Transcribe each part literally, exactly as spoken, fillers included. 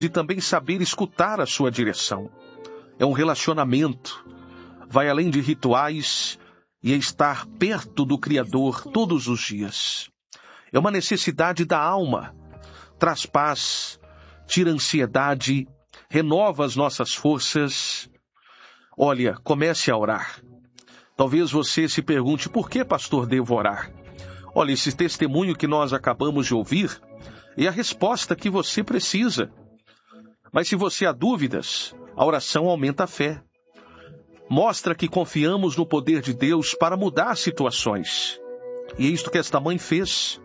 e também saber escutar a sua direção. É um relacionamento, vai além de rituais e é estar perto do Criador todos os dias. É uma necessidade da alma, traz paz, tira ansiedade, renova as nossas forças. Olha, comece a orar. Talvez você se pergunte, por que, pastor, devo orar? Olha, esse testemunho que nós acabamos de ouvir é a resposta que você precisa. Mas se você há dúvidas, a oração aumenta a fé. Mostra que confiamos no poder de Deus para mudar situações. E é isto que esta mãe fez,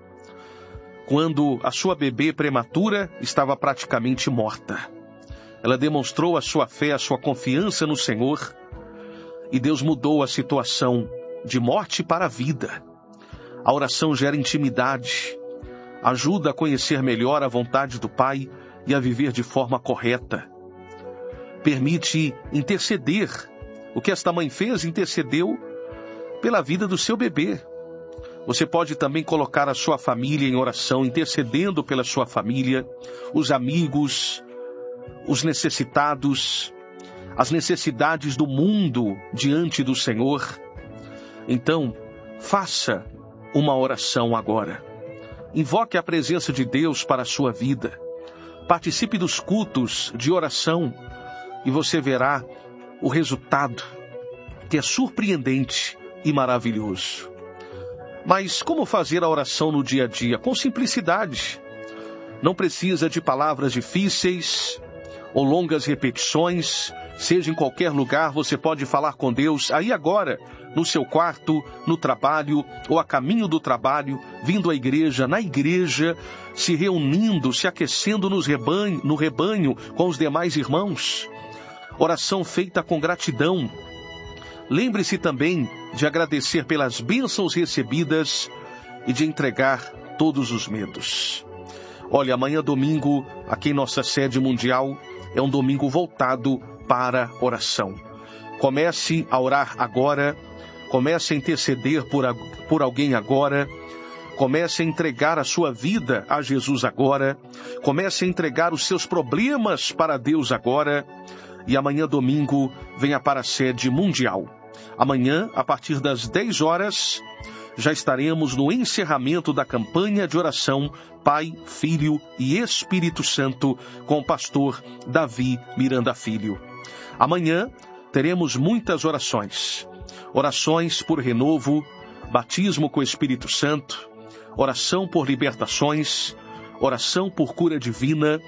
quando a sua bebê prematura estava praticamente morta. Ela demonstrou a sua fé, a sua confiança no Senhor, e Deus mudou a situação de morte para a vida. A oração gera intimidade, ajuda a conhecer melhor a vontade do Pai e a viver de forma correta. Permite interceder. O que esta mãe fez, intercedeu pela vida do seu bebê. Você pode também colocar a sua família em oração, intercedendo pela sua família, os amigos, os necessitados, as necessidades do mundo diante do Senhor. Então, faça uma oração agora. Invoque a presença de Deus para a sua vida. Participe dos cultos de oração e você verá o resultado, que é surpreendente e maravilhoso. Mas como fazer a oração no dia a dia? Com simplicidade. Não precisa de palavras difíceis ou longas repetições. Seja em qualquer lugar, você pode falar com Deus aí agora, no seu quarto, no trabalho ou a caminho do trabalho, vindo à igreja, na igreja, se reunindo, se aquecendo nos rebanho, no rebanho com os demais irmãos. Oração feita com gratidão. Lembre-se também de agradecer pelas bênçãos recebidas e de entregar todos os medos. Olha, amanhã domingo, aqui em nossa sede mundial, é um domingo voltado para oração. Comece a orar agora, comece a interceder por, por alguém agora, comece a entregar a sua vida a Jesus agora, comece a entregar os seus problemas para Deus agora, e amanhã domingo venha para a sede mundial. Amanhã, a partir das dez horas, já estaremos no encerramento da campanha de oração Pai, Filho e Espírito Santo com o pastor Davi Miranda Filho. Amanhã teremos muitas orações. Orações por renovo, batismo com o Espírito Santo, oração por libertações, oração por cura divina.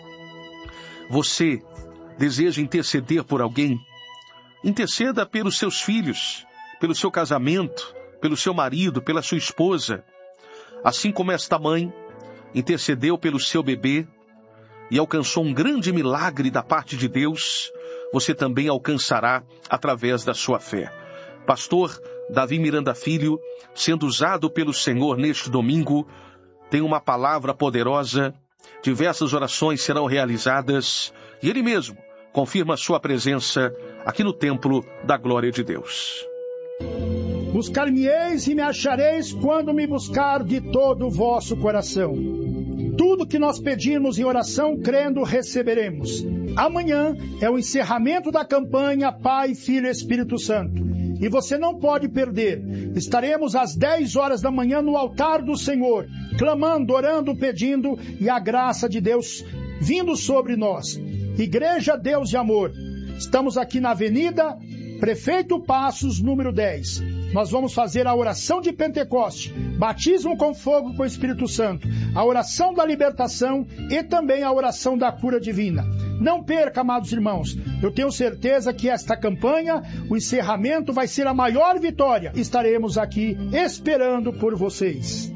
Você deseja interceder por alguém? Interceda pelos seus filhos, pelo seu casamento, pelo seu marido, pela sua esposa. Assim como esta mãe intercedeu pelo seu bebê e alcançou um grande milagre da parte de Deus, você também alcançará através da sua fé. Pastor Davi Miranda Filho, sendo usado pelo Senhor neste domingo, tem uma palavra poderosa, diversas orações serão realizadas e Ele mesmo confirma a sua presença aqui no templo da glória de Deus. Buscar-me-eis e me achareis quando me buscar de todo o vosso coração. Tudo que nós pedirmos em oração, crendo, receberemos. Amanhã é o encerramento da campanha Pai, Filho e Espírito Santo. E você não pode perder. Estaremos às dez horas da manhã no altar do Senhor, clamando, orando, pedindo, e a graça de Deus vindo sobre nós. Igreja Deus de Amor. Estamos aqui na Avenida Prefeito Passos, número dez. Nós vamos fazer a oração de Pentecoste, batismo com fogo com o Espírito Santo, a oração da libertação e também a oração da cura divina. Não perca, amados irmãos, eu tenho certeza que esta campanha, o encerramento vai ser a maior vitória. Estaremos aqui esperando por vocês.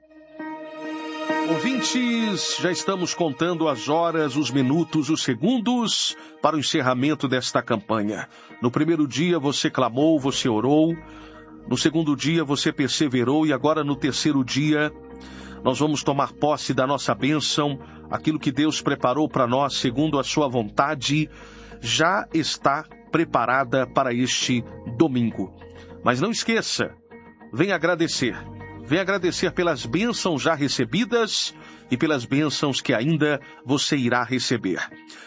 Ouvintes, já estamos contando as horas, os minutos, os segundos para o encerramento desta campanha. No primeiro dia você clamou, você orou. No segundo dia você perseverou e agora no terceiro dia nós vamos tomar posse da nossa bênção. Aquilo que Deus preparou para nós segundo a sua vontade já está preparada para este domingo. Mas não esqueça, venha agradecer. Vem agradecer pelas bênçãos já recebidas e pelas bênçãos que ainda você irá receber.